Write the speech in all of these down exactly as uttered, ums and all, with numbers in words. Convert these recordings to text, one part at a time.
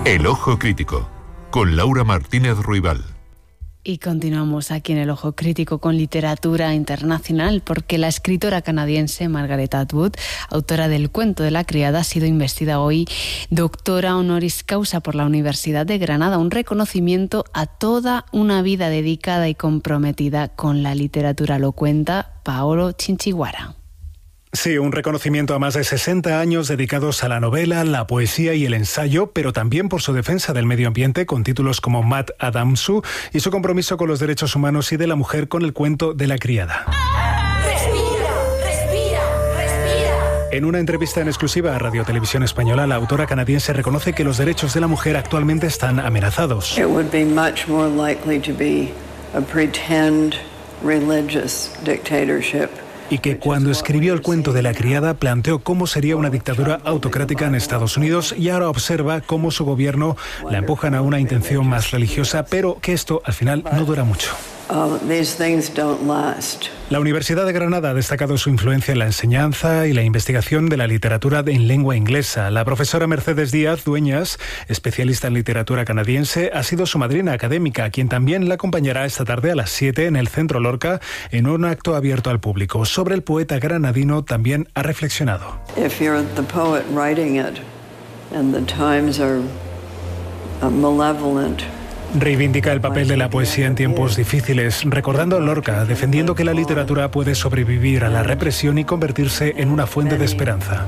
El Ojo Crítico, con Laura Martínez Ruibal. Y continuamos aquí en El Ojo Crítico con literatura internacional, porque la escritora canadiense Margaret Atwood, autora del Cuento de la Criada, ha sido investida hoy doctora honoris causa por la Universidad de Granada, un reconocimiento a toda una vida dedicada y comprometida con la literatura. Lo cuenta Paolo Chinchiguara. Sí, un reconocimiento a más de sesenta años dedicados a la novela, la poesía y el ensayo, pero también por su defensa del medio ambiente con títulos como Mad Adamsu y su compromiso con los derechos humanos y de la mujer con el Cuento de la Criada. Respira, respira, respira. En una entrevista en exclusiva a Radio Televisión Española, la autora canadiense reconoce que los derechos de la mujer actualmente están amenazados. It would be much more likely to be a pretend religious dictatorship. Y que cuando escribió el Cuento de la Criada planteó cómo sería una dictadura autocrática en Estados Unidos y ahora observa cómo su gobierno la empujan a una intención más religiosa, pero que esto al final no dura mucho. Uh, these things don't last. La Universidad de Granada ha destacado su influencia en la enseñanza y la investigación de la literatura en lengua inglesa. La profesora Mercedes Díaz Dueñas, especialista en literatura canadiense, ha sido su madrina académica, quien también la acompañará esta tarde a las siete en el Centro Lorca en un acto abierto al público. Sobre el poeta granadino también ha reflexionado. If you're the poet writing it and the times are uh, malevolent, reivindica el papel de la poesía en tiempos difíciles, recordando a Lorca, defendiendo que la literatura puede sobrevivir a la represión y convertirse en una fuente de esperanza.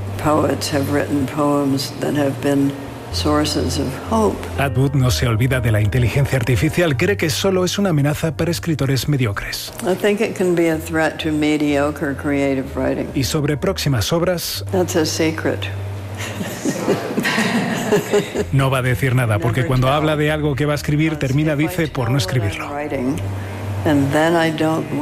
Atwood no se olvida de la inteligencia artificial, cree que solo es una amenaza para escritores mediocres. Y sobre próximas obras, no va a decir nada, porque cuando habla de algo que va a escribir, termina, dice, por no escribirlo.